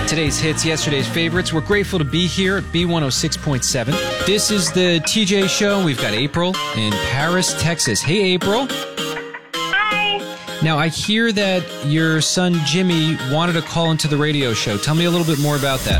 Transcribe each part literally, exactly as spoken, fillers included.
Today's hits, yesterday's favorites. We're grateful to be here at B one oh six point seven. This is the T J Show. We've got April in Paris, Texas. Hey, April. Hi. Now, I hear that your son Jimmy wanted to call into the radio show. Tell me a little bit more about that.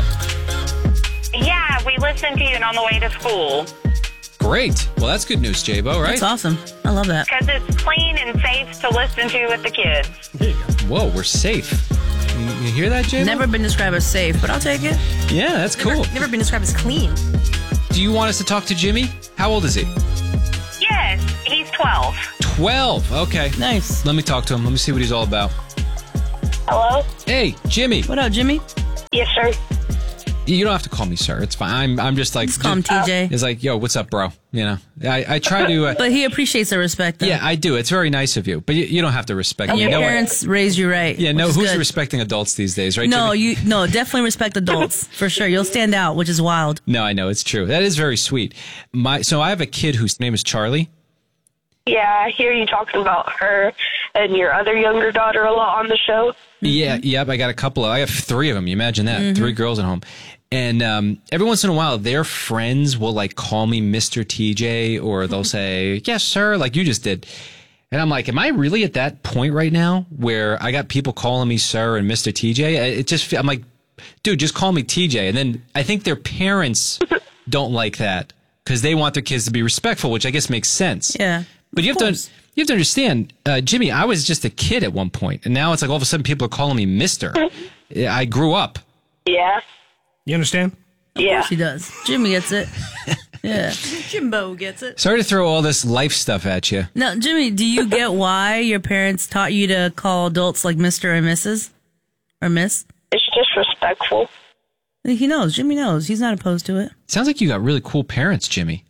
Yeah, we listened to you on the way to school. Great. Well, that's good news, J-Bo, right? That's awesome. I love that. Because it's clean and safe to listen to with the kids. Whoa, we're safe. You, you hear that, J-Bo? Never been described as safe, but I'll take it. Yeah, that's cool. Never, never been described as clean. Do you want us to talk to Jimmy? How old is he? Yes, he's twelve. twelve. Okay. Nice. Let me talk to him. Let me see what he's all about. Hello? Hey, Jimmy. What up, Jimmy? Yes, sir. You don't have to call me sir. It's fine. I'm I'm just like... Just call him T J. It's like, yo, what's up, bro? You know, I, I try to... Uh, But he appreciates the respect, though. yeah, I do. It's very nice of you. But you, you don't have to respect And me. your You know what? parents raised you right. Yeah, no, which is who's good. respecting adults these days, right, No, Jimmy? you no, definitely respect adults, for sure. You'll stand out, which is wild. No, I know. It's true. That is very sweet. My So I have a kid whose name is Charlie. Yeah, I hear you talking about her and your other younger daughter a lot on the show. Yeah, yep. I got a couple of... I have three of them. You imagine that. Three girls at home. And um, every once in a while, their friends will, like, call me Mister T J, or they'll say, yes, sir, like you just did. And I'm like, am I really at that point right now where I got people calling me sir and Mister T J? It just, I'm like, dude, just call me T J. And then I think their parents don't like that because they want their kids to be respectful, which I guess makes sense. Yeah. But you have course. to you have to understand, uh, Jimmy, I was just a kid at one point, and now it's like all of a sudden people are calling me Mister I grew up. Yeah. You understand? Yeah. He does. Jimmy gets it. Yeah. Jimbo gets it. Sorry to throw all this life stuff at you. Now, Jimmy, do you get why your parents taught you to call adults like Mister and Missus or Miss? It's just respectful. He knows. Jimmy knows. He's not opposed to it. Sounds like you got really cool parents, Jimmy.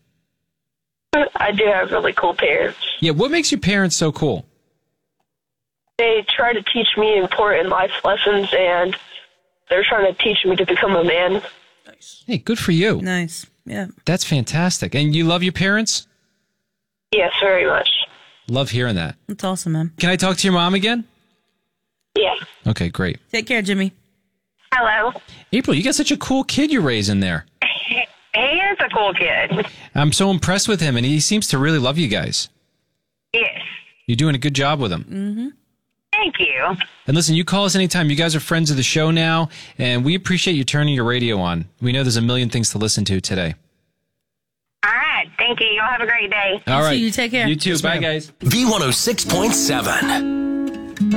I do have really cool parents. Yeah, what makes your parents so cool? They try to teach me important life lessons, and they're trying to teach me to become a man. Hey, good for you. Nice. Yeah. That's fantastic. And you love your parents? Yes, very much. Love hearing that. That's awesome, man. Can I talk to your mom again? Yeah. Okay, great. Take care, Jimmy. Hello. April, you got such a cool kid you're raising there. He is a cool kid. I'm so impressed with him, and he seems to really love you guys. Yes. You're doing a good job with him. Mm-hmm. Thank you. And listen, you call us anytime. You guys are friends of the show now, and we appreciate you turning your radio on. We know there's a million things to listen to today. All right. Thank you. Y'all have a great day. All right. You take care. You too. Bye, guys. B one oh six point seven.